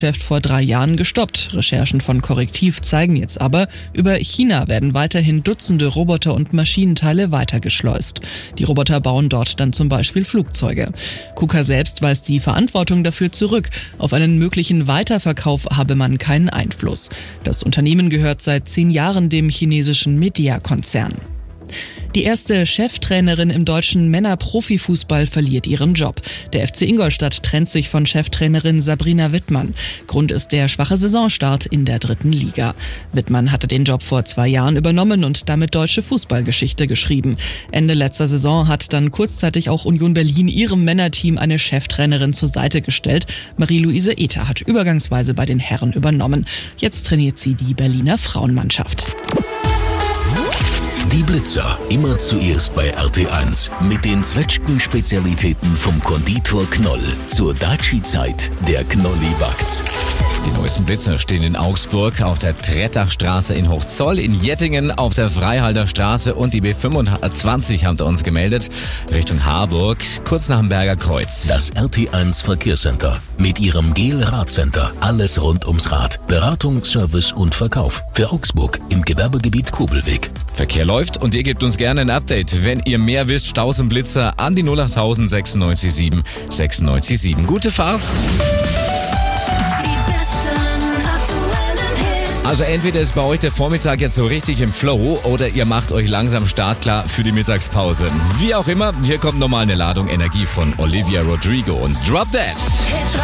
Geschäft vor 3 Jahren gestoppt. Recherchen von Korrektiv zeigen jetzt aber, über China werden weiterhin Dutzende Roboter und Maschinenteile weitergeschleust. Die Roboter bauen dort dann zum Beispiel Flugzeuge. KUKA selbst weist die Verantwortung dafür zurück. Auf einen möglichen Weiterverkauf habe man keinen Einfluss. Das Unternehmen gehört seit 10 Jahren dem chinesischen Medea-Konzern. Die erste Cheftrainerin im deutschen Männer-Profifußball verliert ihren Job. Der FC Ingolstadt trennt sich von Cheftrainerin Sabrina Wittmann. Grund ist der schwache Saisonstart in der 3. Liga. Wittmann hatte den Job vor 2 Jahren übernommen und damit deutsche Fußballgeschichte geschrieben. Ende letzter Saison hat dann kurzzeitig auch Union Berlin ihrem Männerteam eine Cheftrainerin zur Seite gestellt. Marie-Louise Ether hat übergangsweise bei den Herren übernommen. Jetzt trainiert sie die Berliner Frauenmannschaft. Die Blitzer, immer zuerst bei RT1 mit den Zwetschgen-Spezialitäten vom Konditor Knoll. Zur Daci-Zeit, der Knolli backt. Die neuesten Blitzer stehen in Augsburg, auf der Trettachstraße in Hochzoll, in Jettingen, auf der Freihalter Straße und die B25 haben uns gemeldet, Richtung Harburg, kurz nach dem Berger Kreuz. Das RT1 Verkehrscenter mit ihrem GEL-Radcenter. Alles rund ums Rad. Beratung, Service und Verkauf. Für Augsburg im Gewerbegebiet Kobelweg. Verkehr läuft und ihr gebt uns gerne ein Update. Wenn ihr mehr wisst, Staus und Blitzer an die 08000 96 7 96 7. Gute Fahrt! Also entweder ist bei euch der Vormittag jetzt so richtig im Flow oder ihr macht euch langsam startklar für die Mittagspause. Wie auch immer, hier kommt nochmal eine Ladung Energie von Olivia Rodrigo und Drop That.